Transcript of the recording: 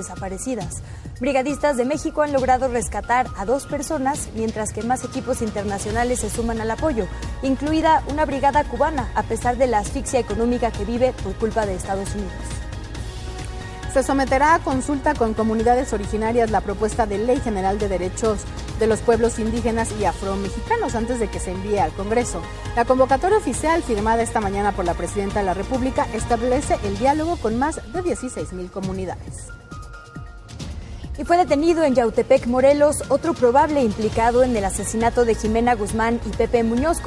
desaparecidas. Brigadistas de México han logrado rescatar a 2 personas, mientras que más equipos internacionales se suman al apoyo, incluida una brigada cubana, a pesar de la asfixia económica que vive por culpa de Estados Unidos. Se someterá a consulta con comunidades originarias la propuesta de Ley General de Derechos de los Pueblos Indígenas y Afromexicanos antes de que se envíe al Congreso. La convocatoria oficial firmada esta mañana por la Presidenta de la República establece el diálogo con más de 16,000 comunidades. Y fue detenido en Yautepec, Morelos, otro probable implicado en el asesinato de Jimena Guzmán y Pepe Muñoz,